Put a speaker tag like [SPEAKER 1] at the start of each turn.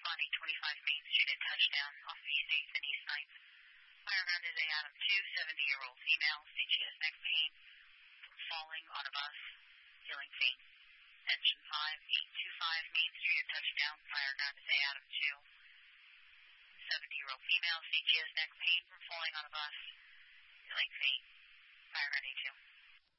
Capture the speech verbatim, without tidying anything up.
[SPEAKER 1] on eight twenty-five Main Street at touchdown off East eighth and East ninth. Fireground is A Adam two, seventy-year-old female, states she has neck pain, falling on a bus, feeling faint. Engine five, eight twenty-five Main Street at touchdown. Fireground is A Adam two, seventy-year-old female, states she has neck pain from falling on a bus, feeling faint. Fireground A two.